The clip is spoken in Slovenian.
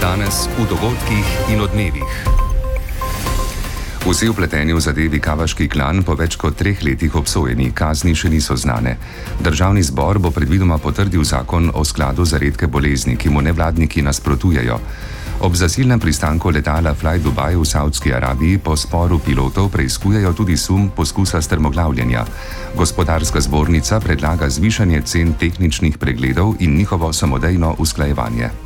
Danes v dogodkih in odmevih. Vsi vpleteni v zadevi Kavaški klan po več kot 3 letih obsojeni, kazni še niso znane. Državni zbor bo predvidoma potrdil zakon o skladu za redke bolezni, ki mu nevladniki nasprotujejo. Ob zasilnem pristanku letala Fly Dubai v Saudski Arabiji po sporu pilotov preiskujejo tudi sum poskusa strmoglavljenja. Gospodarska zbornica predlaga zvišanje cen tehničnih pregledov in njihovo samodejno usklajevanje.